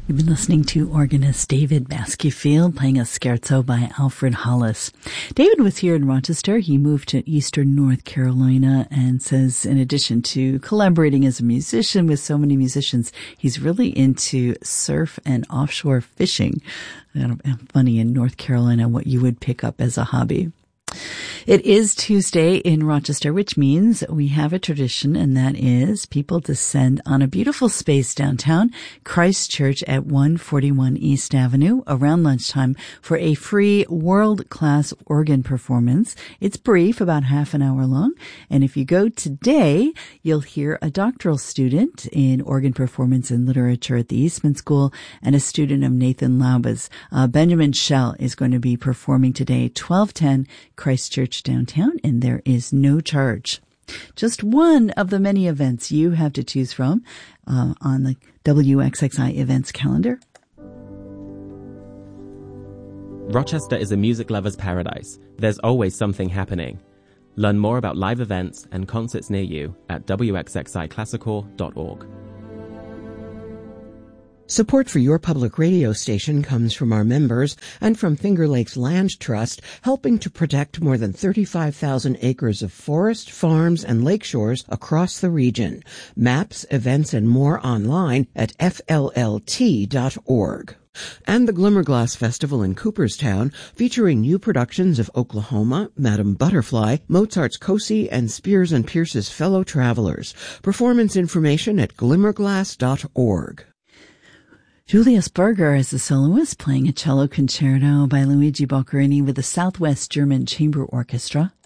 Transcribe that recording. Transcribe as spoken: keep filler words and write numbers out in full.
You've been listening to organist David Baskyfield playing a scherzo by Alfred Hollis. David was here in Rochester. He moved to Eastern North Carolina and says in addition to collaborating as a musician with so many musicians, he's really into surf and offshore fishing. Funny in North Carolina what you would pick up as a hobby. It is Tuesday in Rochester, which means we have a tradition, and that is people descend on a beautiful space downtown, Christ Church at one forty-one East Avenue, around lunchtime for a free world-class organ performance. It's brief, about half an hour long, and if you go today, you'll hear a doctoral student in organ performance and literature at the Eastman School and a student of Nathan Lauba's. Uh, Benjamin Schell is going to be performing today, twelve ten Christ Church downtown, and there is no charge. Just one of the many events you have to choose from uh, on the W X X I events calendar. Rochester is a music lover's paradise. There's always something happening. Learn more about live events and concerts near you at w x x i classical dot org. Support for your public radio station comes from our members and from Finger Lakes Land Trust, helping to protect more than thirty-five thousand acres of forest, farms, and lakeshores across the region. Maps, events, and more online at f l l t dot org. And the Glimmerglass Festival in Cooperstown, featuring new productions of Oklahoma, Madame Butterfly, Mozart's Cosi, and Spears and Pierce's Fellow Travelers. Performance information at glimmerglass dot org. Julius Berger is the soloist playing a cello concerto by Luigi Boccherini with the Southwest German Chamber Orchestra.